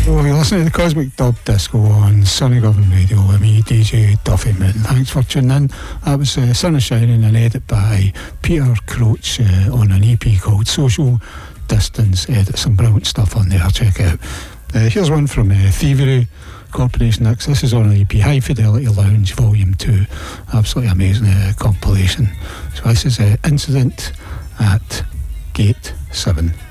Well, you're listening to the Cosmic Dub Disco on Sunny Govan Radio with me, DJ Duffy Mitten. Thanks for tuning in. That was Sun is Shining, an edit by Peter Croach on an EP called Social Distance Edit. Some brilliant stuff on there, check it out. Here's one from Thievery Corporation X. This is on an EP, High Fidelity Lounge Volume 2. Absolutely amazing compilation. So this is Incident at Gate 7.